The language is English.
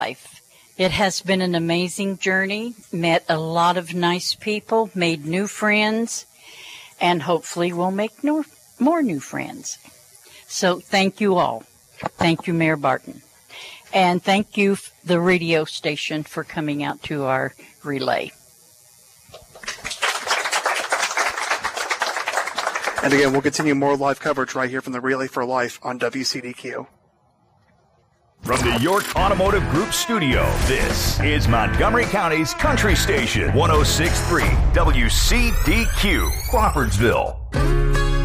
life. It has been an amazing journey, met a lot of nice people, made new friends, and hopefully we'll make more new friends. So thank you all. Thank you, Mayor Barton. And thank you, the radio station, for coming out to our relay. And again, we'll continue more live coverage right here from the Relay for Life on WCDQ. From the York Automotive Group studio, this is Montgomery County's Country Station, 106.3 WCDQ, Crawfordsville.